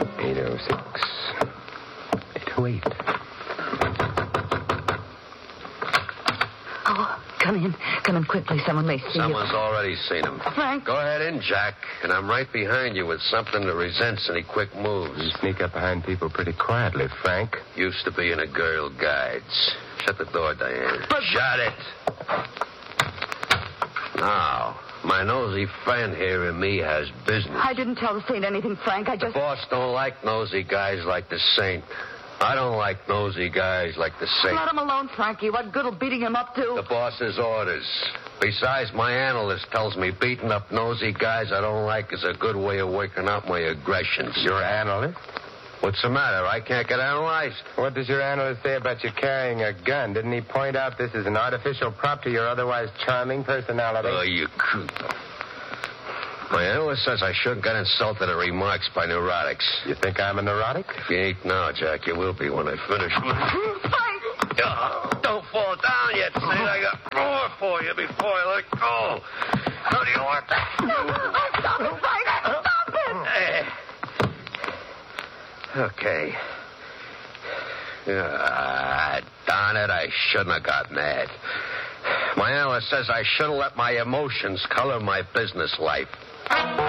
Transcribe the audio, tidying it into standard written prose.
806. 808. Oh, come in. Come in quickly. Someone may see you. Someone's already seen him. Frank. Go ahead in, Jack. And I'm right behind you with something that resents any quick moves. You sneak up behind people pretty quietly, Frank. Used to be in a Girl Guides. Shut the door, Diane. Shut it. Now, my nosy friend here and me has business. I didn't tell the Saint anything, Frank. I just... The boss don't like nosy guys like the Saint. I don't like nosy guys like the Saint. Let him alone, Frankie. What good'll beating him up do? The boss's orders. Besides, my analyst tells me beating up nosy guys I don't like is a good way of working out my aggressions. Your analyst? What's the matter? I can't get analyzed. What does your analyst say about you carrying a gun? Didn't he point out this is an artificial prop to your otherwise charming personality? Oh, you coot. My analyst says I shouldn't get insulted at remarks by neurotics. You think I'm a neurotic? If you ain't now, Jack, you will be when I finish. Frank! Don't fall down yet, Sid. I got more for you before I let go. How do you want that? Stop it, Frank! Stop it! Okay. Darn it, I shouldn't have got mad. My analyst says I shouldn't let my emotions color my business life.